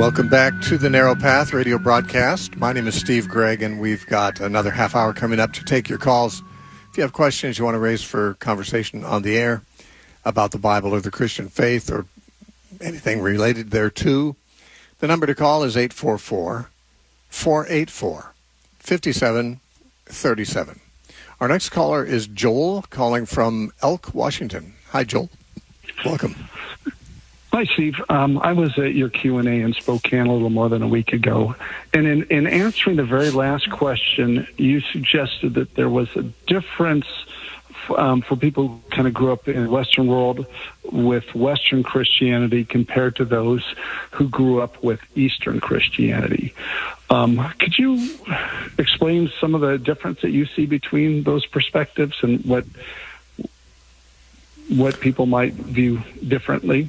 Welcome back to the Narrow Path radio broadcast. My name is Steve Gregg, and we've got another half hour coming up to take your calls. If you have questions you want to raise for conversation on the air about the Bible or the Christian faith or anything related thereto, the number to call is 844-484-5737. Our next caller is Joel, calling from Elk, Washington. Hi, Joel. Welcome. Hi, Steve. I was at your Q&A in Spokane a little more than a week ago, and in answering the very last question, you suggested that there was a difference for people who kind of grew up in the Western world with Western Christianity compared to those who grew up with Eastern Christianity. Could you explain some of the difference that you see between those perspectives and what people might view differently?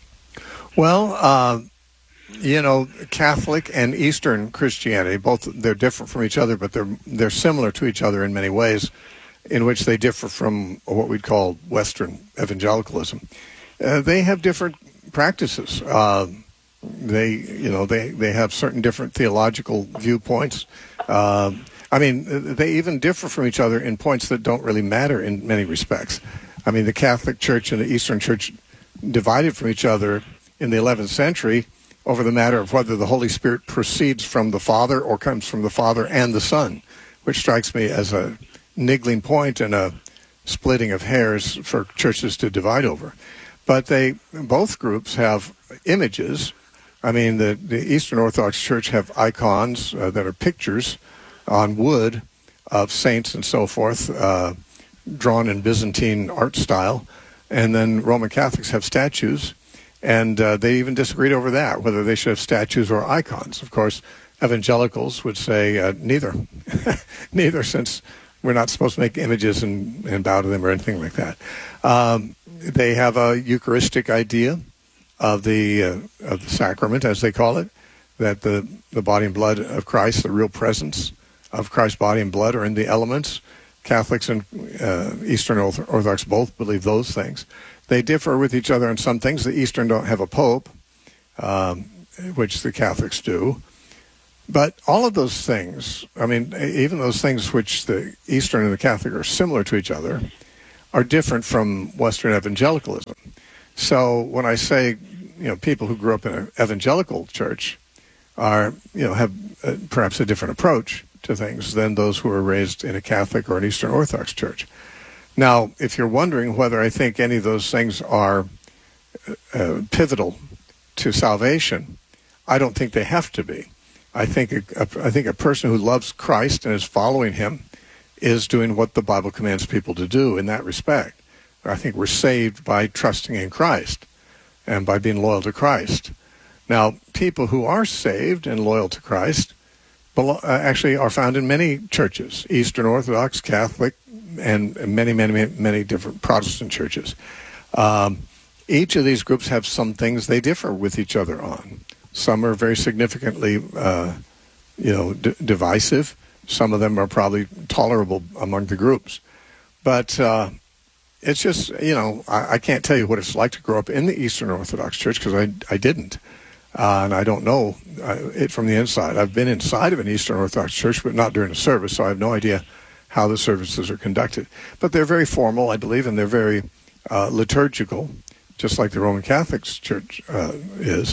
Well, Catholic and Eastern Christianity, they're different from each other, but they're similar to each other in many ways, in which they differ from what we'd call Western evangelicalism. They have different practices. They have certain different theological viewpoints. They even differ from each other in points that don't really matter in many respects. I mean, the Catholic Church and the Eastern Church divided from each other in the 11th century over the matter of whether the Holy Spirit proceeds from the Father or comes from the Father and the Son, which strikes me as a niggling point and a splitting of hairs for churches to divide over. But both groups have images. I mean, the Eastern Orthodox Church have icons that are pictures on wood of saints and so forth, drawn in Byzantine art style. And then Roman Catholics have statues. And they even disagreed over that, whether they should have statues or icons. Of course, evangelicals would say neither. Neither, since we're not supposed to make images and bow to them or anything like that. They have a Eucharistic idea of the sacrament, as they call it, that the body and blood of Christ, the real presence of Christ's body and blood, are in the elements. Catholics and Eastern Orthodox both believe those things. They differ with each other on some things. The Eastern don't have a pope, which the Catholics do. But all of those things, I mean, even those things which the Eastern and the Catholic are similar to each other, are different from Western evangelicalism. So when I say, people who grew up in an evangelical church have perhaps a different approach to things than those who were raised in a Catholic or an Eastern Orthodox church. Now, if you're wondering whether I think any of those things are pivotal to salvation, I don't think they have to be. I think a person who loves Christ and is following him is doing what the Bible commands people to do in that respect. I think we're saved by trusting in Christ and by being loyal to Christ. Now, people who are saved and loyal to Christ actually are found in many churches, Eastern Orthodox, Catholic, and many, many, many different Protestant churches. Each of these groups have some things they differ with each other on. Some are very significantly, divisive. Some of them are probably tolerable among the groups. But it's just, I can't tell you what it's like to grow up in the Eastern Orthodox Church because I didn't. And I don't know it from the inside. I've been inside of an Eastern Orthodox church, but not during a service, so I have no idea how the services are conducted. But they're very formal, I believe, and they're very liturgical, just like the Roman Catholic Church is.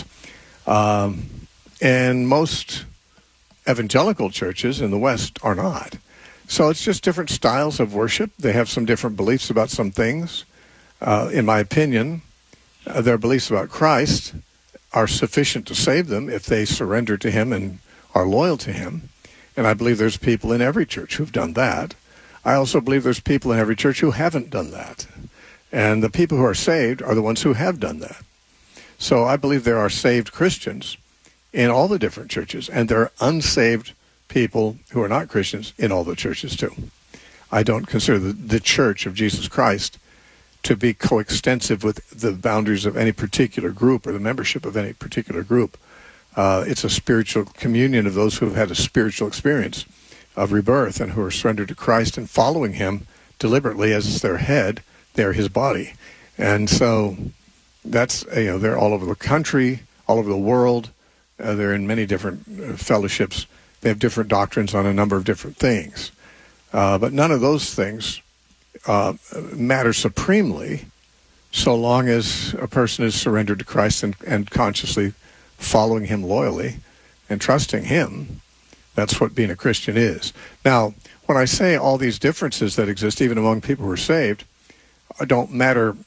And most evangelical churches in the West are not. So it's just different styles of worship. They have some different beliefs about some things. In my opinion, their beliefs about Christ are sufficient to save them if they surrender to him and are loyal to him. And I believe there's people in every church who've done that. I also believe there's people in every church who haven't done that. And the people who are saved are the ones who have done that. So I believe there are saved Christians in all the different churches, and there are unsaved people who are not Christians in all the churches too. I don't consider the Church of Jesus Christ to be coextensive with the boundaries of any particular group or the membership of any particular group. It's a spiritual communion of those who have had a spiritual experience of rebirth and who are surrendered to Christ and following him deliberately as their head. They're his body. And so that's, they're all over the country, all over the world. They're in many different fellowships. They have different doctrines on a number of different things. But none of those things matter supremely so long as a person is surrendered to Christ and consciously following him loyally and trusting him. That's what being a Christian is. Now, when I say all these differences that exist, even among people who are saved, don't matter,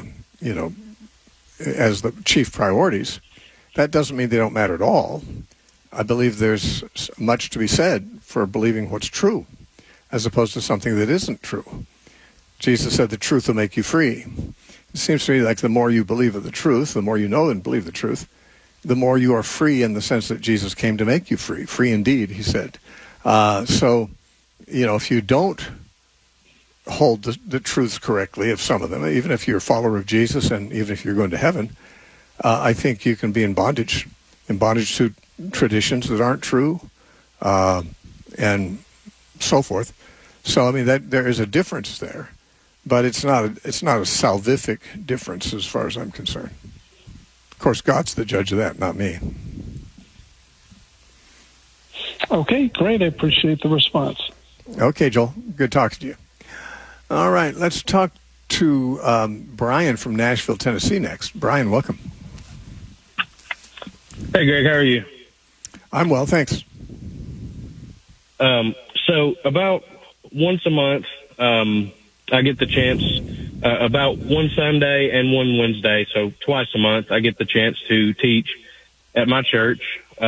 as the chief priorities, that doesn't mean they don't matter at all. I believe there's much to be said for believing what's true, as opposed to something that isn't true. Jesus said the truth will make you free. It seems to me like the more you believe of the truth, the more you know and believe the truth, the more you are free in the sense that Jesus came to make you free. Free indeed, he said. So, if you don't hold the truths correctly of some of them, even if you're a follower of Jesus and even if you're going to heaven, I think you can be in bondage to traditions that aren't true, and so forth. So, I mean, that there is a difference there, but it's not a salvific difference as far as I'm concerned. Of course, God's the judge of that, not me. Okay, great. I appreciate the response. Okay, Joel. Good talking to you. All right, let's talk to Brian from Nashville, Tennessee next. Brian, welcome. Hey, Greg, how are you? I'm well, thanks. So about once a month, I get the chance, about one Sunday and one Wednesday, so twice a month, I get the chance to teach at my church.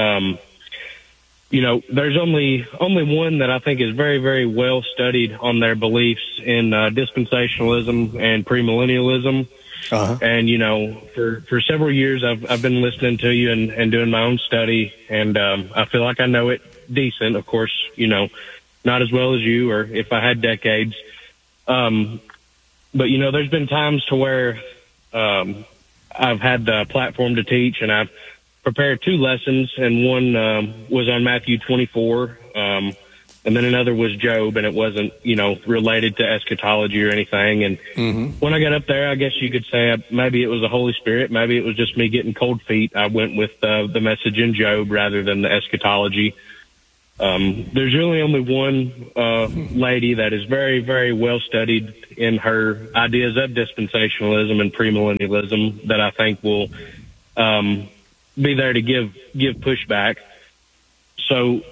There's only one that I think is very, very well studied on their beliefs in dispensationalism and premillennialism. Uh-huh. And, for several years, I've been listening to you and doing my own study, and I feel like I know it decent. Of course, not as well as you or if I had decades. But, there's been times to where I've had the platform to teach, and I've prepared two lessons, and one was on Matthew 24, and then another was Job, and it wasn't, related to eschatology or anything. And when I got up there, I guess you could say maybe it was the Holy Spirit, maybe it was just me getting cold feet. I went with the message in Job rather than the eschatology. There's really only one lady that is very, very well studied in her ideas of dispensationalism and premillennialism that I think will be there to give pushback. So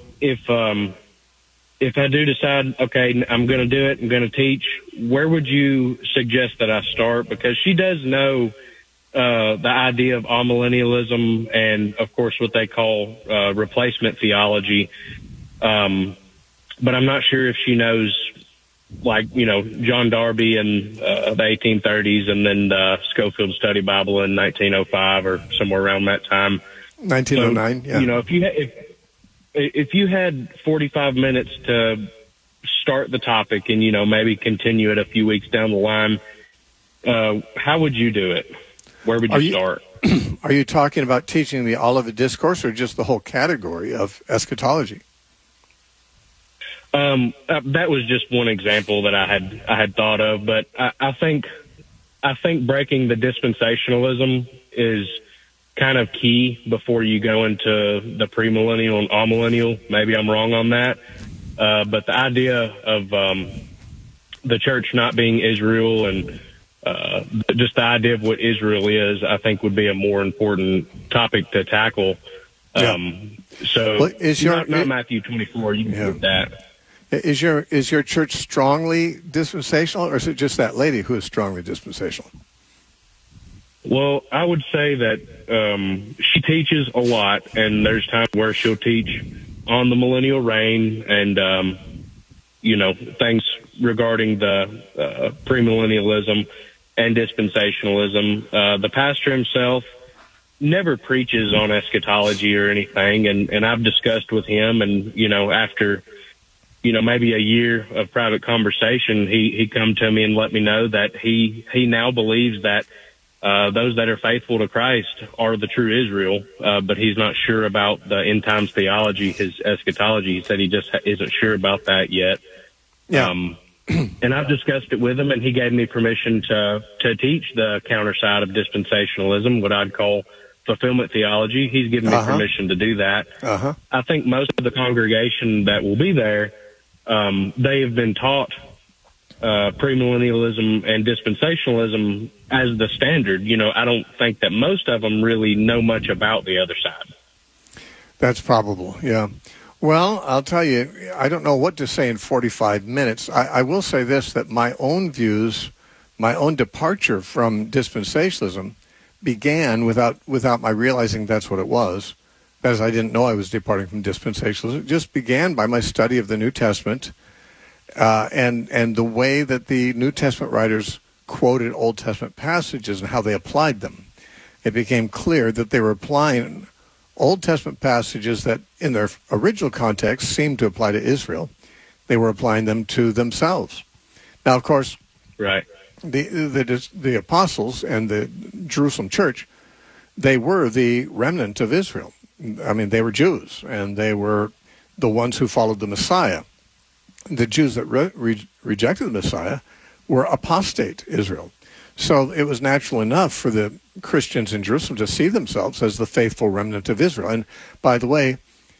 if I do decide, okay, I'm going to do it, I'm going to teach, where would you suggest that I start? Because she does know the idea of amillennialism and, of course, what they call replacement theology. But I'm not sure if she knows, John Darby in the 1830s and then the Schofield Study Bible in 1905 or somewhere around that time. 1909, so, yeah. If you had 45 minutes to start the topic and, maybe continue it a few weeks down the line, how would you do it? Where would you start? Are you talking about teaching the Olivet Discourse or just the whole category of eschatology? That was just one example that I had thought of, but I think breaking the dispensationalism is kind of key before you go into the premillennial and amillennial. Maybe I'm wrong on that. But the idea of the church not being Israel and just the idea of what Israel is, I think would be a more important topic to tackle. Yeah. Not Matthew 24, you can put that. Is your church strongly dispensational, or is it just that lady who is strongly dispensational? Well, I would say that she teaches a lot, and there's times where she'll teach on the millennial reign and, things regarding the premillennialism and dispensationalism. The pastor himself never preaches on eschatology or anything, and I've discussed with him, and, after maybe a year of private conversation, he come to me and let me know that he now believes that those that are faithful to Christ are the true Israel, but he's not sure about the end times theology, his eschatology. He said he just isn't sure about that yet. Yeah. And I've discussed it with him, and he gave me permission to teach the counter side of dispensationalism, what I'd call fulfillment theology. He's given me permission to do that. I think most of the congregation that will be there, they have been taught premillennialism and dispensationalism as the standard. You know, I don't think that most of them really know much about the other side. That's probable, yeah. Well, I'll tell you, I don't know what to say in 45 minutes. I will say this, that my own views, my own departure from dispensationalism began without my realizing that's what it was. That is, I didn't know I was departing from dispensationalism. It just began by my study of the New Testament and the way that the New Testament writers quoted Old Testament passages and how they applied them. It became clear that they were applying Old Testament passages that in their original context seemed to apply to Israel. They were applying them to themselves. Now, of course, right. The apostles and the Jerusalem church, they were the remnant of Israel. I mean, they were Jews, and they were the ones who followed the Messiah. The Jews that rejected the Messiah were apostate Israel. So it was natural enough for the Christians in Jerusalem to see themselves as the faithful remnant of Israel. And by the way,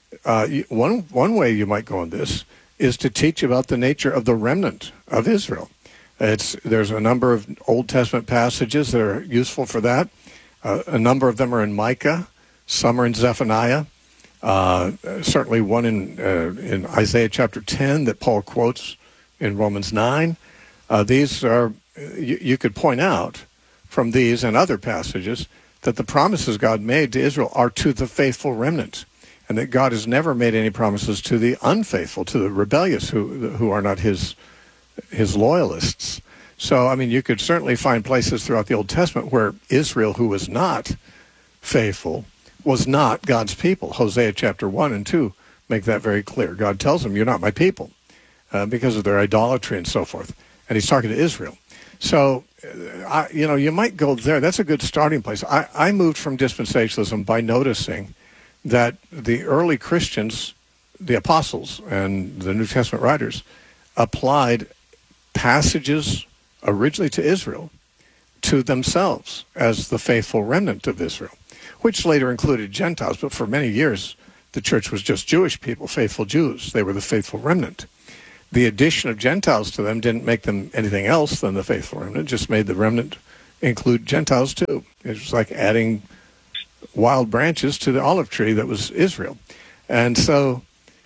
one way you might go on this is to teach about the nature of the remnant of Israel. There's a number of Old Testament passages that are useful for that. A number of them are in Micah. Some are in Zephaniah. Certainly one in Isaiah chapter 10 that Paul quotes in Romans 9. These are, you could point out from these and other passages that the promises God made to Israel are to the faithful remnant, and that God has never made any promises to the unfaithful, to the rebellious who are not his loyalists. So, I mean, you could certainly find places throughout the Old Testament where Israel, who was not faithful, was not God's people. Hosea chapter 1 and 2 make that very clear. God tells them, you're not my people, because of their idolatry and so forth. And he's talking to Israel. So, you might go there. That's a good starting place. I moved from dispensationalism by noticing that the early Christians, the apostles and the New Testament writers, applied passages originally to Israel to themselves as the faithful remnant of Israel, which later included Gentiles. But for many years, the church was just Jewish people, faithful Jews. They were the faithful remnant. The addition of Gentiles to them didn't make them anything else than the faithful remnant, just made the remnant include Gentiles too. It was like adding wild branches to the olive tree that was Israel. And so,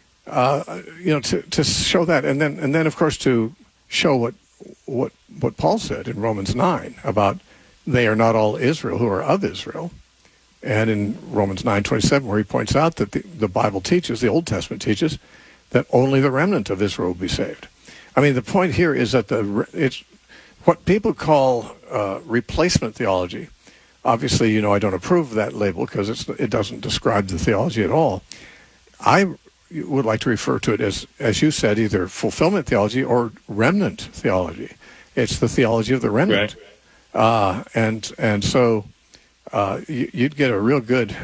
to show that, and then of course to show what Paul said in Romans 9 about they are not all Israel who are of Israel. And in Romans 9:27, where he points out that the Bible teaches, the Old Testament teaches, that only the remnant of Israel will be saved. I mean, the point here is that it's what people call replacement theology. Obviously, I don't approve of that label because it doesn't describe the theology at all. I would like to refer to it as you said, either fulfillment theology or remnant theology. It's the theology of the remnant. Right. And so you'd get a real good.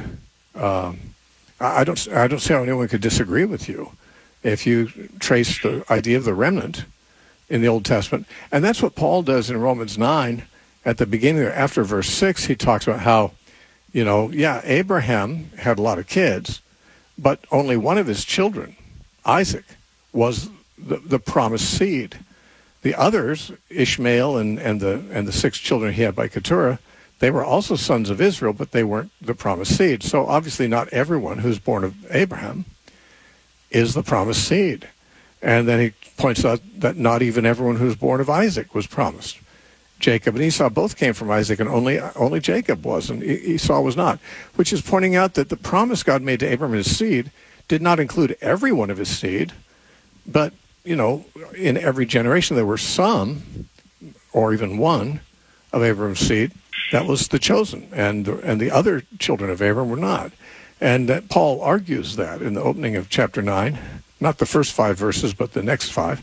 I don't see how anyone could disagree with you if you trace the idea of the remnant in the Old Testament. And that's what Paul does in Romans 9 at the beginning, after verse 6. He talks about how, Abraham had a lot of kids, but only one of his children, Isaac, was the promised seed. The others, Ishmael and the 6 children he had by Keturah, they were also sons of Israel, but they weren't the promised seed. So obviously not everyone who's born of Abraham is the promised seed. And then he points out that not even everyone who's born of Isaac was promised. Jacob and Esau both came from Isaac, and only Jacob was, and Esau was not, which is pointing out that the promise God made to Abraham and his seed did not include every one of his seed, but, in every generation there were some, or even one, of Abraham's seed that was the chosen, and the other children of Abraham were not. And that Paul argues that in the opening of chapter 9, not the first 5 verses, but the next 5,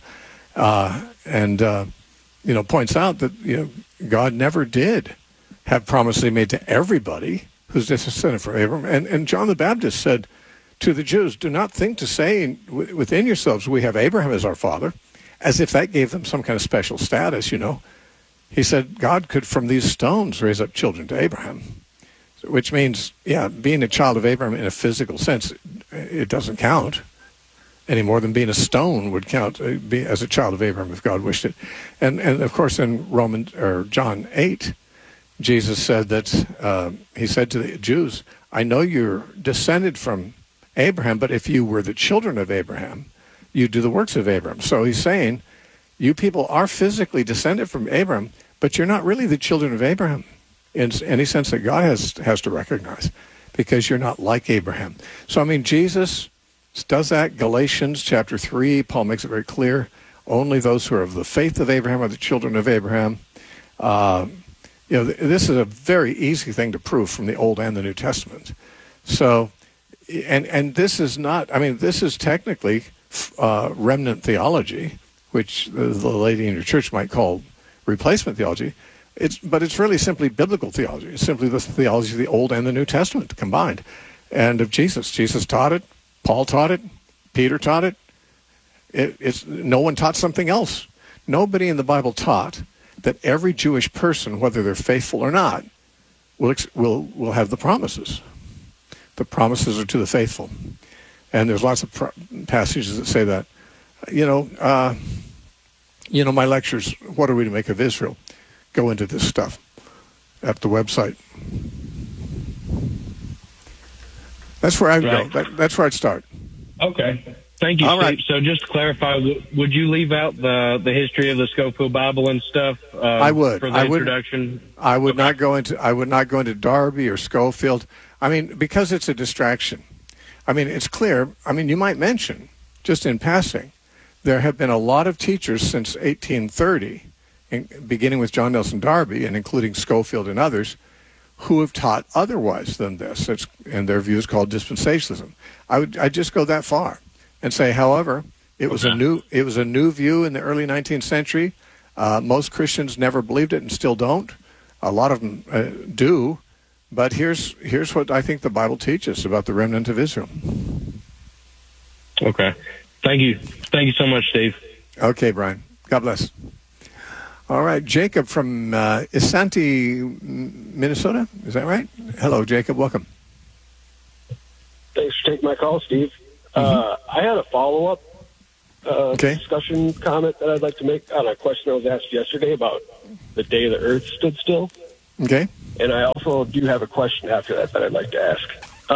points out that God never did have promises he made to everybody who's descended from Abraham. And John the Baptist said to the Jews, do not think to say within yourselves, we have Abraham as our father, as if that gave them some kind of special status, He said God could from these stones raise up children to Abraham. which means, yeah, being a child of Abraham in a physical sense, it doesn't count any more than being a stone would count as a child of Abraham if God wished it. And of course, in John 8, Jesus said that he said to the Jews, "I know you're descended from Abraham, but if you were the children of Abraham, you do the works of Abraham." So he's saying, you people are physically descended from Abraham, but you're not really the children of Abraham in any sense that God has to recognize, because you're not like Abraham. So, I mean, Jesus does that. Galatians chapter 3, Paul makes it very clear, only those who are of the faith of Abraham are the children of Abraham. This is a very easy thing to prove from the Old and the New Testament. So, and this is not, I mean, this is technically remnant theology, which the lady in your church might call replacement theology. But it's really simply biblical theology. It's simply the theology of the Old and the New Testament combined, and of Jesus. Jesus taught it. Paul taught it. Peter taught it. No one taught something else. Nobody in the Bible taught that every Jewish person, whether they're faithful or not, will have the promises. The promises are to the faithful, and there's lots of passages that say that. My lectures, "What are we to make of Israel?" go into this stuff at the website. That's where I'd go. That's where I'd start. Okay. Thank you, All Steve. right. So just to clarify, would you leave out the history of the Scofield Bible and stuff? I would. For the introduction? I would not go into Darby or Scofield. I mean, because it's a distraction. I mean, it's clear. I mean, you might mention, just in passing, there have been a lot of teachers since 1830, beginning with John Nelson Darby and including Scofield and others, who have taught otherwise than this. And their view is called dispensationalism. I'd just go that far and say, however, it was a new view in the early 19th century. Most Christians never believed it and still don't. A lot of them do. But here's what I think the Bible teaches about the remnant of Israel. Okay. Thank you. Thank you so much, Steve. Okay, Brian. God bless. All right, Jacob from Isanti, Minnesota. Is that right? Hello, Jacob. Welcome. Thanks for taking my call, Steve. I had a follow-up discussion comment that I'd like to make on a question I was asked yesterday about the day the Earth stood still. Okay. And I also do have a question after that I'd like to ask.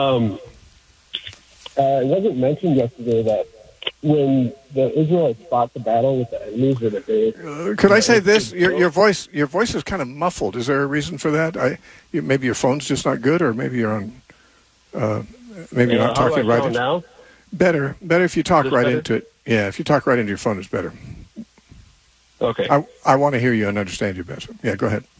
It wasn't mentioned yesterday that when the Israelites fought the battle with the enemies, or that they could I say this? Your voice is kind of muffled. Is there a reason for that? Maybe your phone's just not good, or maybe you're on. Maybe you're not talking right into now. Better if you talk right better? into it. Yeah, if you talk right into your phone, it's better. Okay. I want to hear you and understand you better. Yeah, go ahead.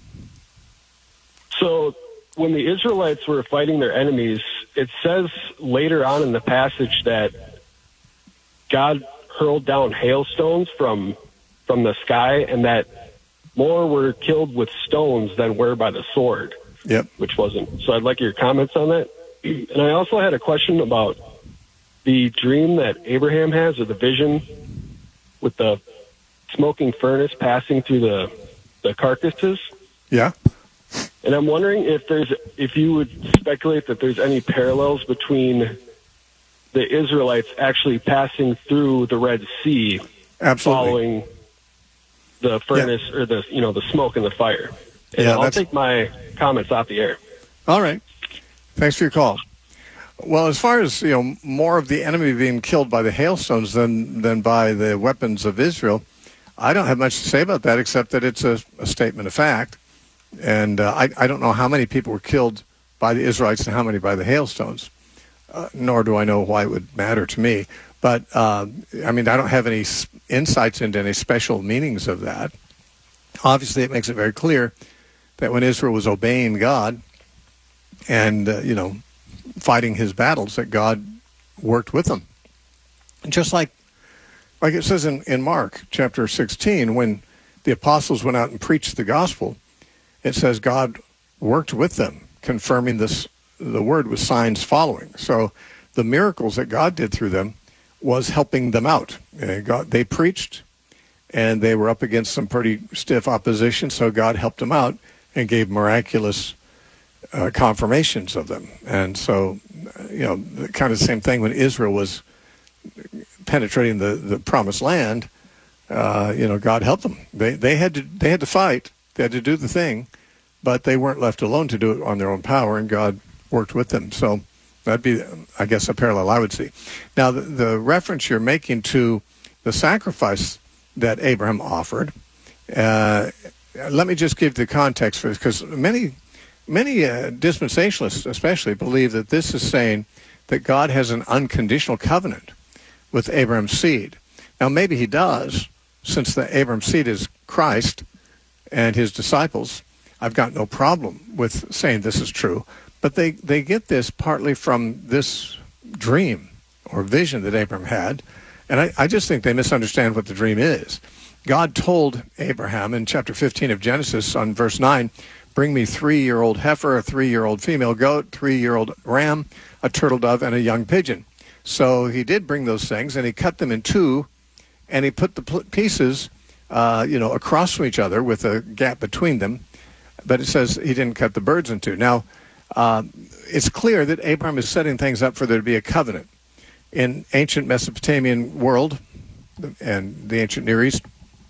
So when the Israelites were fighting their enemies, it says later on in the passage that God hurled down hailstones from the sky, and that more were killed with stones than were by the sword. Yep. Which wasn't. So I'd like your comments on that. And I also had a question about the dream that Abraham has, or the vision with the smoking furnace passing through the carcasses. Yeah. And I'm wondering if you would speculate that there's any parallels between the Israelites actually passing through the Red Sea, absolutely, following the furnace, or the smoke and the fire. And I'll take my comments off the air. All right. Thanks for your call. Well, as far as more of the enemy being killed by the hailstones than by the weapons of Israel, I don't have much to say about that, except that it's a statement of fact. And I don't know how many people were killed by the Israelites and how many by the hailstones, nor do I know why it would matter to me. But, I don't have any insights into any special meanings of that. Obviously, it makes it very clear that when Israel was obeying God and, fighting his battles, that God worked with them. Just like it says in Mark chapter 16, when the apostles went out and preached the gospel, it says God worked with them, confirming the word with signs following. So the miracles that God did through them was helping them out. They preached, and they were up against some pretty stiff opposition, so God helped them out and gave miraculous confirmations of them. And so, kind of the same thing when Israel was penetrating the promised land. God helped them. They had to fight. They had to do the thing, but they weren't left alone to do it on their own power, and God worked with them. So that'd be, I guess, a parallel I would see. Now, the reference you're making to the sacrifice that Abraham offered, let me just give the context for this, because many dispensationalists especially believe that this is saying that God has an unconditional covenant with Abraham's seed. Now, maybe he does, since the Abraham's seed is Christ and his disciples. I've got no problem with saying this is true, but they get this partly from this dream or vision that Abraham had, and I just think they misunderstand what the dream is. God told Abraham in chapter 15 of Genesis on verse 9, bring me 3-year-old heifer, a 3-year-old female goat, 3-year-old ram, a turtle dove, and a young pigeon. So he did bring those things, and he cut them in two, and he put the pieces, across from each other with a gap between them. But it says he didn't cut the birds in two. Now, it's clear that Abraham is setting things up for there to be a covenant. In ancient Mesopotamian world and the ancient Near East,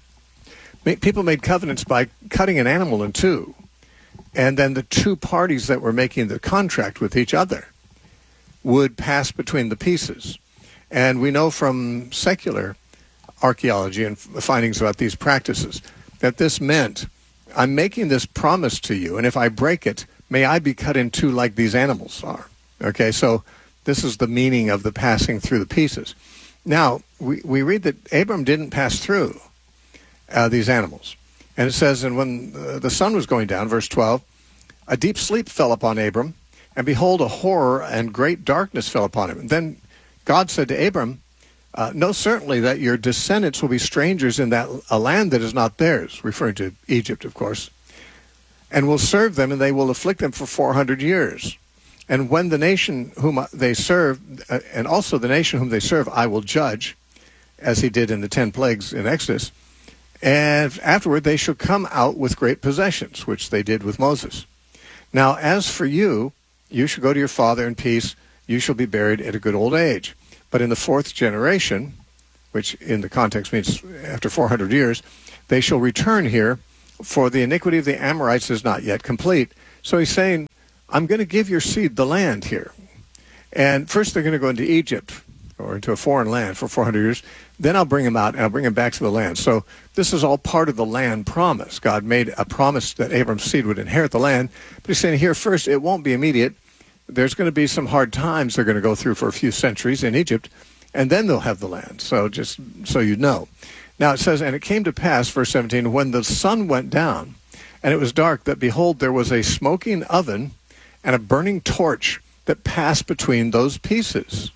people made covenants by cutting an animal in two, and then the two parties that were making the contract with each other would pass between the pieces. And we know from secular archaeology and findings about these practices that this meant, I'm making this promise to you, and if I break it, may I be cut in two like these animals are. Okay, so this is the meaning of the passing through the pieces. Now, we read that Abram didn't pass through these animals. And it says, and when the sun was going down, verse 12, a deep sleep fell upon Abram, and behold, a horror and great darkness fell upon him. And then God said to Abram, know certainly that your descendants will be strangers in a land that is not theirs, referring to Egypt, of course, and will serve them, and they will afflict them for 400 years. And when the nation whom they serve, and also the nation whom they serve, I will judge, as he did in the 10 plagues in Exodus. And afterward they shall come out with great possessions, which they did with Moses. Now, as for you, you shall go to your father in peace. You shall be buried at a good old age. But in the 4th generation, which in the context means after 400 years, they shall return here, for the iniquity of the Amorites is not yet complete. So he's saying, I'm going to give your seed the land here. And first they're going to go into Egypt, or into a foreign land for 400 years. Then I'll bring them out, and I'll bring them back to the land. So this is all part of the land promise. God made a promise that Abram's seed would inherit the land. But he's saying here, first, it won't be immediate. There's going to be some hard times they're going to go through for a few centuries in Egypt, and then they'll have the land. So just so you know. Now it says, and it came to pass, verse 17, when the sun went down, and it was dark, that behold, there was a smoking oven and a burning torch that passed between those pieces.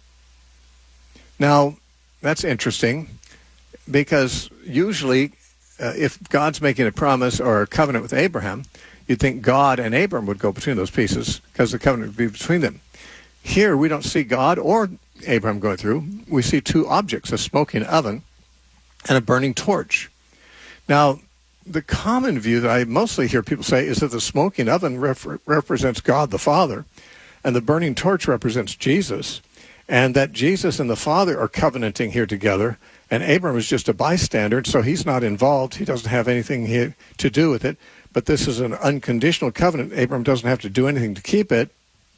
Now, that's interesting, because usually if God's making a promise or a covenant with Abraham, you'd think God and Abram would go between those pieces because the covenant would be between them. Here, we don't see God or Abraham going through. We see two objects, a smoking oven and a burning torch. Now, the common view that I mostly hear people say is that the smoking oven represents God the Father, and the burning torch represents Jesus, and that Jesus and the Father are covenanting here together, and Abram is just a bystander, so he's not involved. He doesn't have anything here to do with it. But this is an unconditional covenant. Abram doesn't have to do anything to keep it.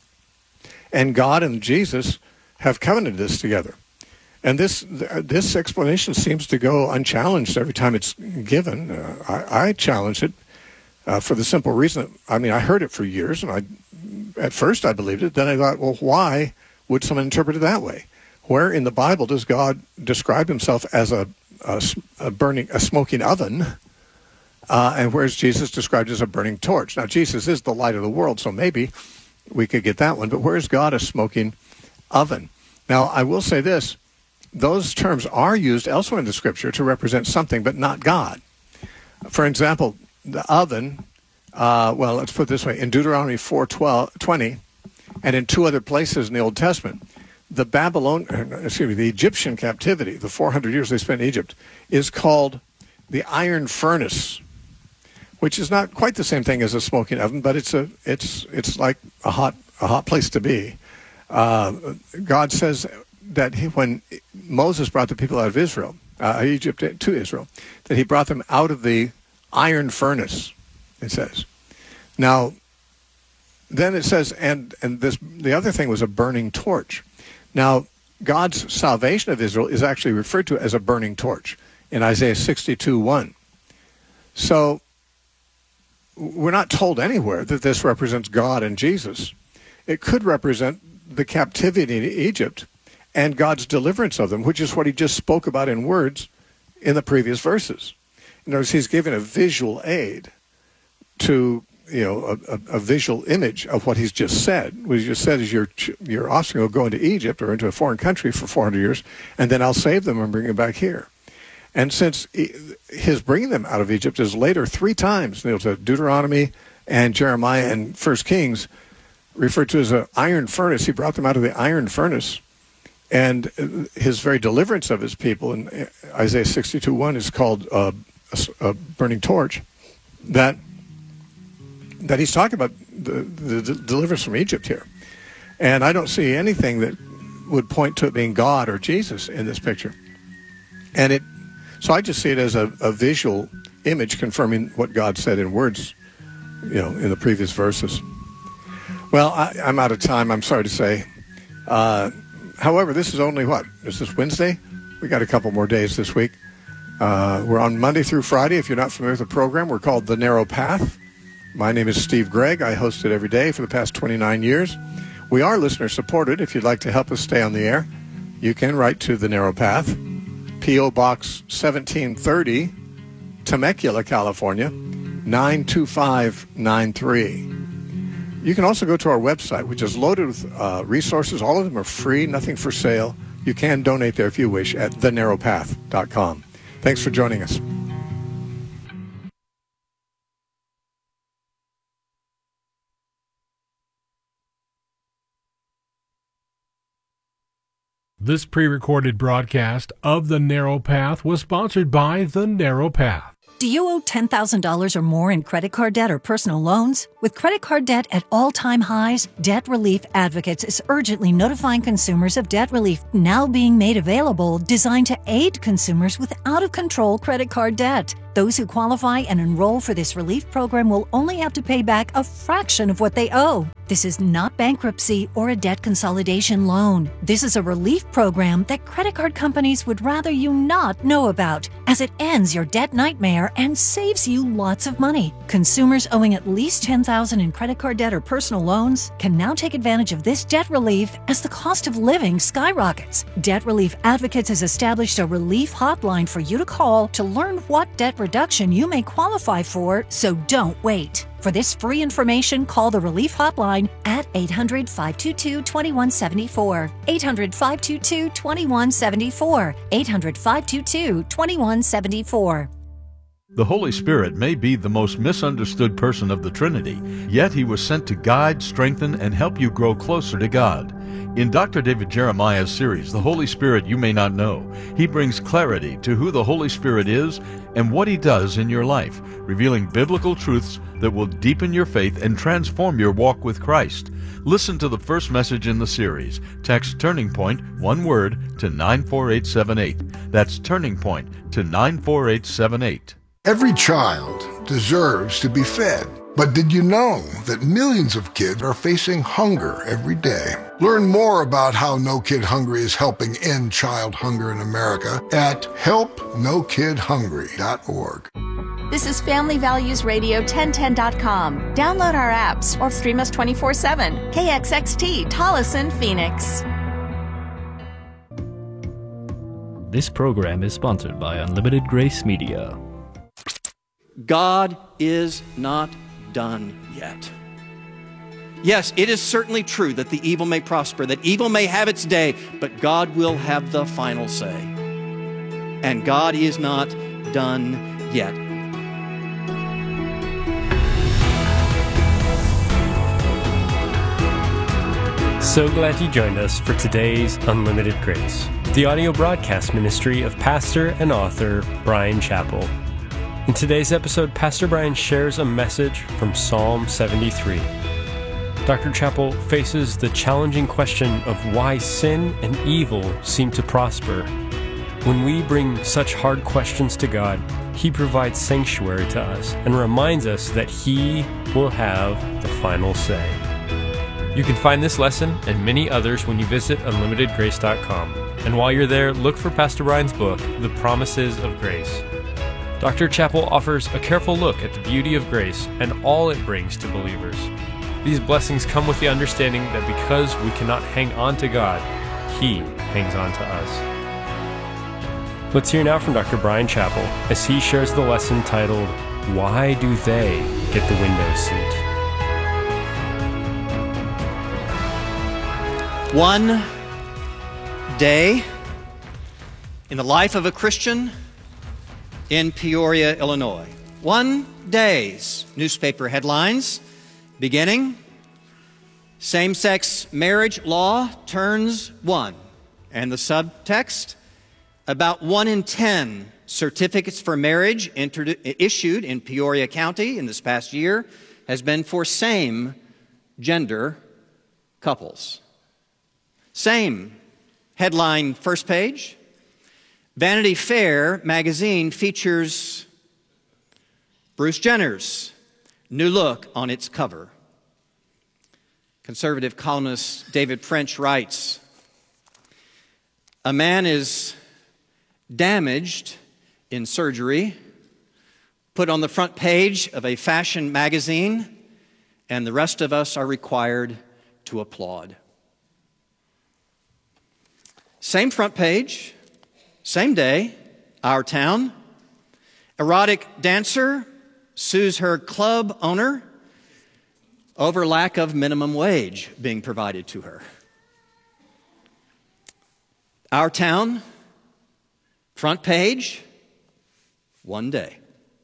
And God and Jesus have covenanted this together. And this explanation seems to go unchallenged every time it's given. I challenge it for the simple reason that, I heard it for years, and at first I believed it. Then I thought, well, why would someone interpret it that way? Where in the Bible does God describe himself as a smoking oven? And where's Jesus described as a burning torch? Now, Jesus is the light of the world, so maybe we could get that one. But where's God a smoking oven? Now, I will say this. Those terms are used elsewhere in the Scripture to represent something, but not God. For example, the oven, let's put it this way. In Deuteronomy 4:20, and in two other places in the Old Testament, the Egyptian captivity, the 400 years they spent in Egypt, is called the iron furnace. which is not quite the same thing as a smoking oven, but it's like a hot place to be. God says that when Moses brought the people out of Egypt to Israel, that he brought them out of the iron furnace, it says. Now, then it says, and the other thing was a burning torch. Now, God's salvation of Israel is actually referred to as a burning torch in Isaiah 62:1. So we're not told anywhere that this represents God and Jesus. It could represent the captivity in Egypt and God's deliverance of them, which is what he just spoke about in words in the previous verses. In other words, he's given a visual aid to, a visual image of what he's just said. What he just said is your offspring will go into Egypt or into a foreign country for 400 years, and then I'll save them and bring them back here. And since his bringing them out of Egypt is later 3 times, Deuteronomy and Jeremiah and 1 Kings, referred to as an iron furnace. He brought them out of the iron furnace. And his very deliverance of his people in Isaiah 62:1 is called a burning torch. That he's talking about the deliverance from Egypt here. And I don't see anything that would point to it being God or Jesus in this picture. So I just see it as a visual image confirming what God said in words, in the previous verses. Well, I'm out of time, I'm sorry to say. However, this is only Is this Wednesday? We got a couple more days this week. We're on Monday through Friday. If you're not familiar with the program, we're called The Narrow Path. My name is Steve Gregg. I host it every day for the past 29 years. We are listener supported. If you'd like to help us stay on the air, you can write to The Narrow Path, P.O. Box 1730, Temecula, California, 92593. You can also go to our website, which is loaded with resources. All of them are free, nothing for sale. You can donate there if you wish at thenarrowpath.com. Thanks for joining us. This pre-recorded broadcast of The Narrow Path was sponsored by The Narrow Path. Do you owe $10,000 or more in credit card debt or personal loans? With credit card debt at all-time highs, Debt Relief Advocates is urgently notifying consumers of debt relief now being made available, designed to aid consumers with out-of-control credit card debt. Those who qualify and enroll for this relief program will only have to pay back a fraction of what they owe. This is not bankruptcy or a debt consolidation loan. This is a relief program that credit card companies would rather you not know about, as it ends your debt nightmare and saves you lots of money. Consumers owing at least $10,000 in credit card debt or personal loans can now take advantage of this debt relief as the cost of living skyrockets. Debt Relief Advocates has established a relief hotline for you to call to learn what debt reduction you may qualify for, so don't wait. For this free information, call the Relief Hotline at 800-522-2174. 800-522-2174. 800-522-2174. The Holy Spirit may be the most misunderstood person of the Trinity, yet He was sent to guide, strengthen, and help you grow closer to God. In Dr. David Jeremiah's series, The Holy Spirit You May Not Know, he brings clarity to who the Holy Spirit is and what He does in your life, revealing biblical truths that will deepen your faith and transform your walk with Christ. Listen to the first message in the series. Text Turning Point, one word, to 94878. That's Turning Point to 94878. Every child deserves to be fed. But did you know that millions of kids are facing hunger every day? Learn more about how No Kid Hungry is helping end child hunger in America at helpnokidhungry.org. This is Family Values Radio 1010.com. Download our apps or stream us 24/7. KXXT, Tolleson, Phoenix. This program is sponsored by Unlimited Grace Media. God is not done yet. Yes, it is certainly true that the evil may prosper, that evil may have its day, but God will have the final say. And God is not done yet. So glad you joined us for today's Unlimited Grace, the audio broadcast ministry of pastor and author Bryan Chapell. In today's episode, Pastor Brian shares a message from Psalm 73. Dr. Chappell faces the challenging question of why sin and evil seem to prosper. When we bring such hard questions to God, He provides sanctuary to us and reminds us that He will have the final say. You can find this lesson and many others when you visit unlimitedgrace.com. And while you're there, look for Pastor Brian's book, The Promises of Grace. Dr. Chappell offers a careful look at the beauty of grace and all it brings to believers. These blessings come with the understanding that because we cannot hang on to God, He hangs on to us. Let's hear now from Dr. Brian Chappell as he shares the lesson titled, Why Do They Get the Window Seat? One day in the life of a Christian in Peoria, Illinois. One day's newspaper headlines beginning, same-sex marriage law turns 1. And the subtext, about 1 in 10 certificates for marriage issued in Peoria County in this past year has been for same-gender couples. Same headline first page. Vanity Fair magazine features Bruce Jenner's new look on its cover. Conservative columnist David French writes, a man is damaged in surgery, put on the front page of a fashion magazine, and the rest of us are required to applaud. Same front page, same day, our town. Erotic dancer sues her club owner over lack of minimum wage being provided to her. Our town, front page, one day.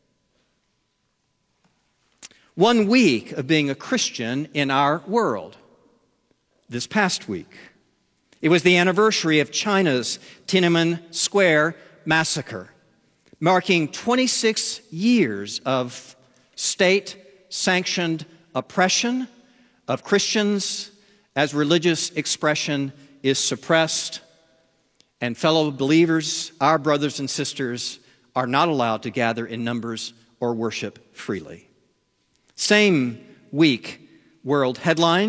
1 week of being a Christian in our world. This past week, it was the anniversary of China's Tiananmen Square massacre, marking 26 years of state-sanctioned oppression of Christians as religious expression is suppressed, and fellow believers, our brothers and sisters, are not allowed to gather in numbers or worship freely. Same week, world headline.